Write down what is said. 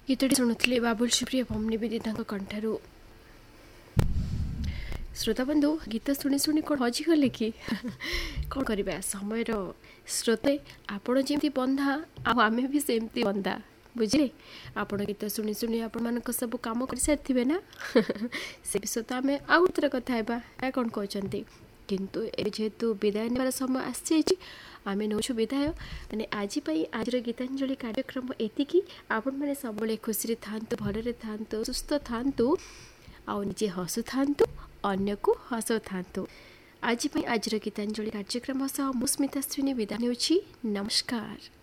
गीतटी शुणुले बाबुल सुप्रिय भमनी विदिता कंठारू। श्रोता बंधु गीत शुणी शुणी कौन हजिगले कि कौन करवा समय स्रोते आपण जमी बंधा आम भी सेमती बंधा बुझे आपण गीत शुणी शुणी आपण सब कम कर सारी ना से विषय तो आम आउ थे कथा कौन कहते किंतु जेहेतु विदाय नेबार समय आसी आम नौ विदाय माने आज आज गीतांजलि कार्यक्रम एतिकी आपण मैंने सब खुशी था भलरे था सुस्थ था आजे हसु था अन्य को हसो था। आज गीतांजलि कार्यक्रम सह मु स्मिता श्रेणी विदा नेउछि। नमस्कार।